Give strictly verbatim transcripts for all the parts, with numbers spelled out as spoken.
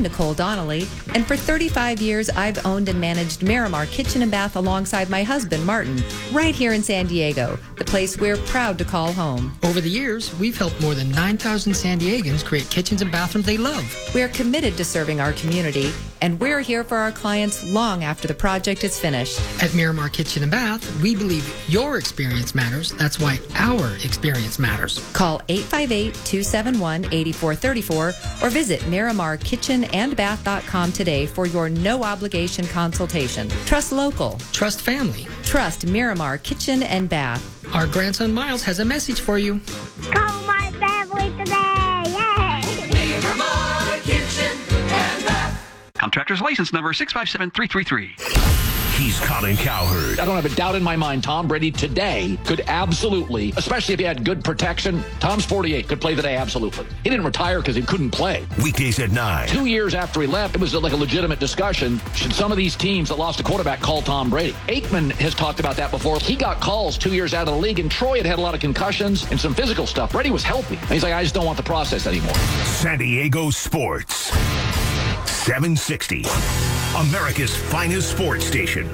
Nicole Donnelly, and for thirty-five years, I've owned and managed Miramar Kitchen and Bath alongside my husband, Martin, right here in San Diego, the place we're proud to call home. Over the years, we've helped more than nine thousand San Diegans create kitchens and bathrooms they love. We're committed to serving our community, and we're here for our clients long after the project is finished. At Miramar Kitchen and Bath, we believe your experience matters. That's why our experience matters. Call eight five eight, two seven one, eight four three four or visit miramar kitchen and bath dot com today for your no-obligation consultation. Trust local. Trust family. Trust Miramar Kitchen and Bath. Our grandson Miles has a message for you. Call my family today! Yay! Miramar Kitchen and Bath. Contractor's license number six five seven three three three. He's Colin Cowherd. I don't have a doubt in my mind Tom Brady today could absolutely, especially if he had good protection, Tom's forty-eight, could play today absolutely. He didn't retire because he couldn't play. Weekdays at nine. Two years after he left, it was like a legitimate discussion. Should some of these teams that lost a quarterback call Tom Brady? Aikman has talked about that before. He got calls two years out of the league, and Troy had had a lot of concussions and some physical stuff. Brady was healthy. And he's like, I just don't want the process anymore. San Diego Sports. seven sixty. America's finest sports station.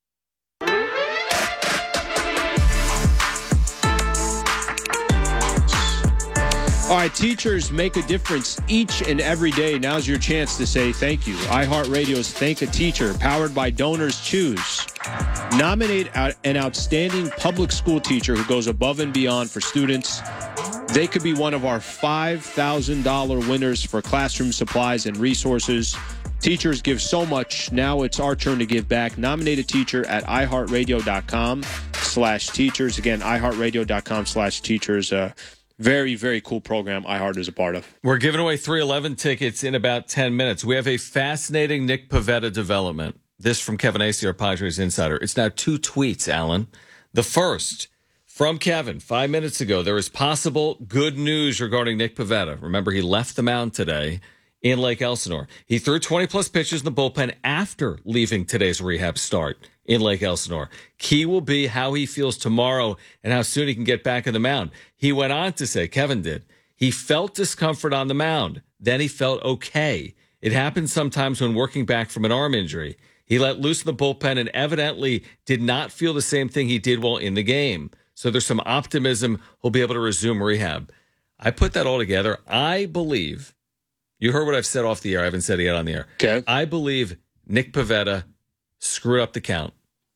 All right, teachers make a difference each and every day. Now's your chance to say thank you. iHeartRadio's Thank a Teacher, powered by Donors Choose. Nominate an outstanding public school teacher who goes above and beyond for students. They could be one of our five thousand dollars winners for classroom supplies and resources. Teachers give so much. Now it's our turn to give back. Nominate a teacher at iHeartRadio.com slash teachers. Again, iHeartRadio.com slash teachers. Uh, very, very cool program iHeart is a part of. We're giving away three eleven tickets in about ten minutes. We have a fascinating Nick Pivetta development. This from Kevin Acee, our Padres insider. It's now two tweets, Alan. The first from Kevin, five minutes ago. There is possible good news regarding Nick Pivetta. Remember, he left the mound today in Lake Elsinore. He threw twenty-plus pitches in the bullpen after leaving today's rehab start in Lake Elsinore. Key will be how he feels tomorrow and how soon he can get back on the mound. He went on to say, Kevin did, he felt discomfort on the mound. Then he felt okay. It happens sometimes when working back from an arm injury. He let loose in the bullpen and evidently did not feel the same thing he did while in the game. So there's some optimism he'll be able to resume rehab. I put that all together. I believe, you heard what I've said off the air. I haven't said it yet on the air. Okay. I believe Nick Pivetta screwed up the count.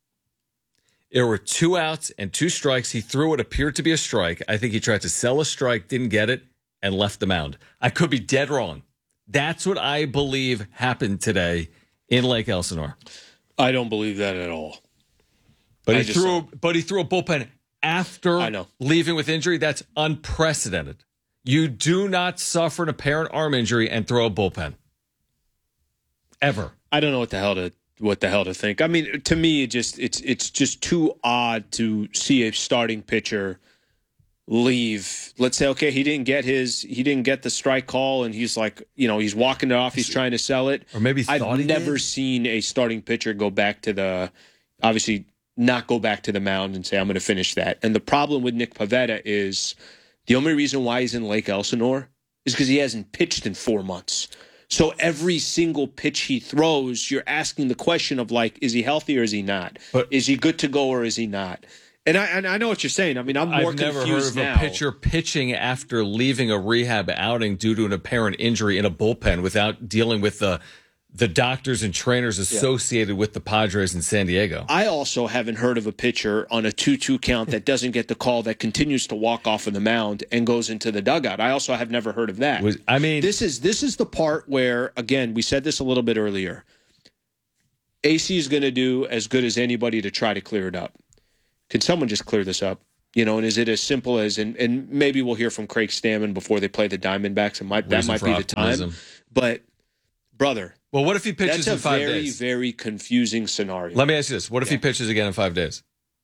There were two outs and two strikes. He threw what appeared to be a strike. I think he tried to sell a strike, didn't get it, and left the mound. I could be dead wrong. That's what I believe happened today in Lake Elsinore. I don't believe that at all. But I he just threw, don't. but he threw a bullpen after I know. leaving with injury. That's unprecedented. You do not suffer an apparent arm injury and throw a bullpen. Ever. I don't know what the hell to what the hell to think. I mean, to me, it just it's it's just too odd to see a starting pitcher leave. Let's say, okay, he didn't get his he didn't get the strike call, and he's like, you know, he's walking it off. He's trying to sell it. Or maybe I've thought he never did. seen a starting pitcher go back to the obviously not go back to the mound and say, I'm going to finish that. And the problem with Nick Pivetta is the only reason why he's in Lake Elsinore is because he hasn't pitched in four months. So every single pitch he throws, you're asking the question of, like, is he healthy or is he not? But, is he good to go or is he not? And I and I know what you're saying. I mean, I'm more I've never confused heard of now. a pitcher pitching after leaving a rehab outing due to an apparent injury in a bullpen without dealing with the the doctors and trainers associated yeah. with the Padres in San Diego. I also haven't heard of a pitcher on a two two count that doesn't get the call, that continues to walk off of the mound and goes into the dugout. I also have never heard of that. Was, I mean, this is this is the part where, again, we said this a little bit earlier. A C is going to do as good as anybody to try to clear it up. Can someone just clear this up? You know, and is it as simple as, and, and maybe we'll hear from Craig Stammen before they play the Diamondbacks. It might, that might be the time. But, brother, well, what if he pitches in five days? That's a very, days? very confusing scenario. Let me ask you this. What if yeah. he pitches again in five days?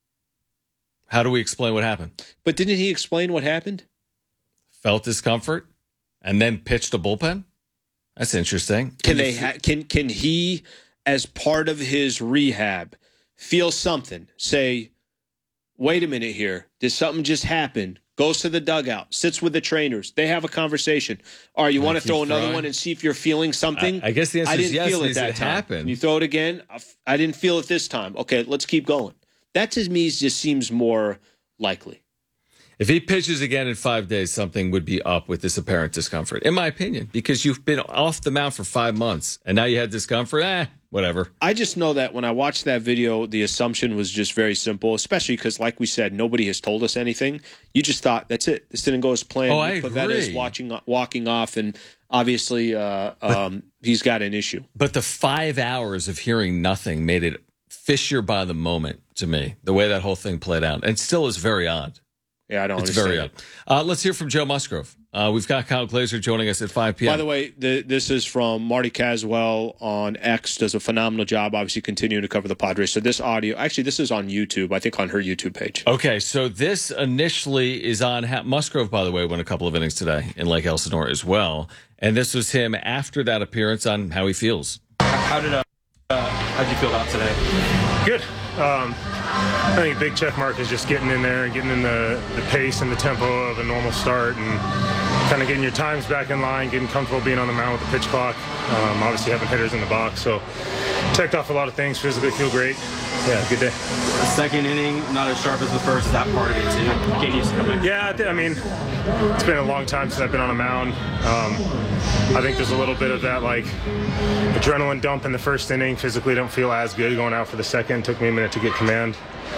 How do we explain what happened? But didn't he explain what happened? Felt discomfort and then pitched a bullpen? That's interesting. Can they ha- can can he, as part of his rehab, feel something? Say, wait a minute here. Did something just happen? goes to the dugout, sits with the trainers. They have a conversation. All right, you want to throw another throwing? one and see if you're feeling something? I, I guess the answer I is didn't yes. feel it Needs that to time. happen. You throw it again. I didn't feel it this time. Okay, let's keep going. That to me just seems more likely. If he pitches again in five days, something would be up with this apparent discomfort, in my opinion, because you've been off the mound for five months and now you had discomfort. Eh, whatever. I just know that when I watched that video, the assumption was just very simple, especially because, like we said, nobody has told us anything. You just thought, that's it. This didn't go as planned. Oh, I Pavetta is agree. watching, walking off, and obviously uh, um, he's got an issue. But the five hours of hearing nothing made it fisher by the moment to me, the way that whole thing played out. And still is very odd. Yeah, I don't It's understand. very odd. Uh, let's hear from Joe Musgrove. Uh, we've got Kyle Glaser joining us at five p.m. By the way, the, this is from Marty Caswell on X. Does a phenomenal job, obviously, continuing to cover the Padres. So this audio, actually, this is on YouTube, I think on her YouTube page. Okay, so this initially is on ha- Musgrove, by the way, won a couple of innings today in Lake Elsinore as well. And this was him after that appearance on how he feels. How did uh, uh how'd you feel about today? Good. Um, I think a big check mark is just getting in there and getting in the, the pace and the tempo of a normal start and kind of getting your times back in line, getting comfortable being on the mound with the pitch clock. Um, obviously having hitters in the box, so checked off a lot of things, physically feel great. Yeah, good day. The second inning, not as sharp as the first, is that part of it too? Getting used to coming. Yeah, I, th- I mean, it's been a long time since I've been on a mound. Um, I think there's a little bit of that, like, adrenaline dump in the first inning. Physically don't feel as good going out for the second. Took me a minute to get command.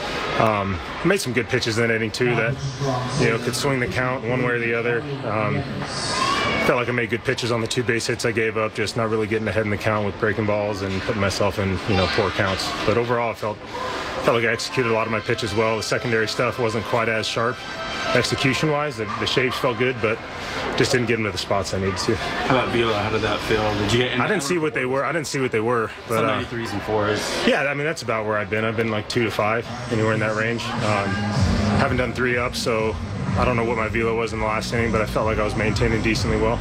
Um, made some good pitches in that inning, too, that, you know, could swing the count one way or the other. Um, felt like I made good pitches on the two base hits I gave up, just not really getting ahead in the count with breaking balls and putting myself in, you know, poor counts. But overall, I felt, felt like I executed a lot of my pitches well. The secondary stuff wasn't quite as sharp execution-wise. The, the shapes felt good, but just didn't get them to the spots I needed to. How about Vila? How did that feel? Did you get in I didn't see what they were. I didn't see what they were. But some uh, ninety-threes and fours? yeah, I mean, that's about where I've been. I've been like two to five, anywhere in that range. Um, haven't done three up, so I don't know what my velo was in the last inning, but I felt like I was maintaining decently well.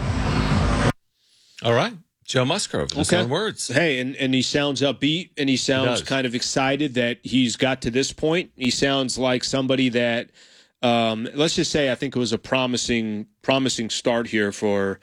All right. Joe Musgrove, his Okay. own words. Hey, and, and he sounds upbeat, and he sounds does. kind of excited that he's got to this point. He sounds like somebody that, um, let's just say, I think it was a promising promising start here for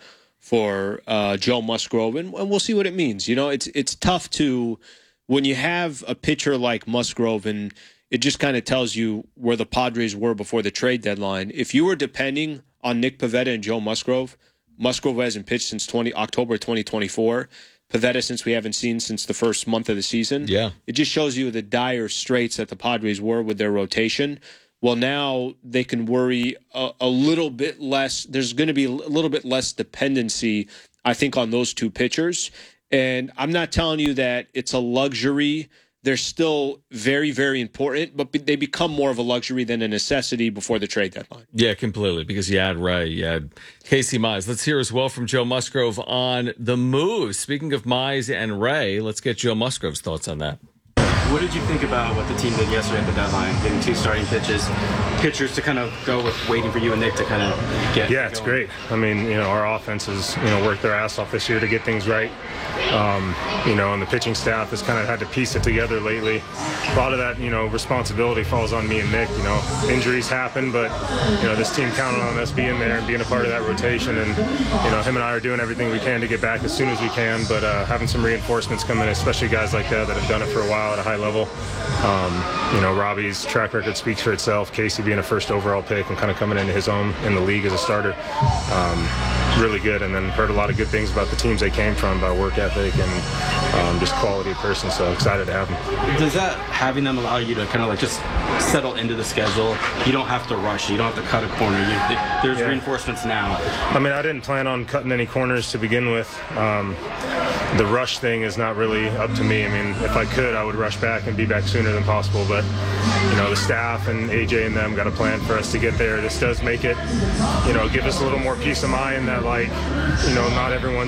for uh, Joe Musgrove, and, and we'll see what it means. You know, it's it's tough to, when you have a pitcher like Musgrove, and it just kind of tells you where the Padres were before the trade deadline. If you were depending on Nick Pivetta and Joe Musgrove, Musgrove hasn't pitched since twenty October twenty twenty-four. Pivetta, since we haven't seen since the first month of the season. Yeah. It just shows you the dire straits that the Padres were with their rotation. Well, now they can worry a, a little bit less. There's going to be a little bit less dependency, I think, on those two pitchers. And I'm not telling you that it's a luxury. They're still very, very important, but they become more of a luxury than a necessity before the trade deadline. Yeah, completely, because you had Ray, you had Casey Mize. Let's hear as well from Joe Musgrove on the move. Speaking of Mize and Ray, let's get Joe Musgrove's thoughts on that. What did you think about what the team did yesterday at the deadline, getting two starting pitches, pitchers to kind of go with waiting for you and Nick to kind of get Yeah, it's going? great. I mean, you know, our offense has, you know, worked their ass off this year to get things right. Um, you know, and the pitching staff has kind of had to piece it together lately. A lot of that, you know, responsibility falls on me and Nick. You know, injuries happen, but, you know, this team counted on us being there and being a part of that rotation. And, you know, him and I are doing everything we can to get back as soon as we can, but uh, having some reinforcements come in, especially guys like that that have done it for a while at a high level. Um, you know, Robbie's track record speaks for itself. Casey being a first overall pick and kind of coming into his own in the league as a starter. Um, really good, and then heard a lot of good things about the teams they came from, about work ethic and um, just quality of person, so excited to have them. Does that, having them allow you to kind of like just settle into the schedule? You don't have to rush, you don't have to cut a corner. You, there's Yeah. reinforcements now. I mean, I didn't plan on cutting any corners to begin with. Um, the rush thing is not really up to me. I mean, if I could, I would rush back and be back sooner than possible, but, you know, the staff and A J and them got a plan for us to get there. This does make it, you know, give us a little more peace of mind that, like, you know, not everyone's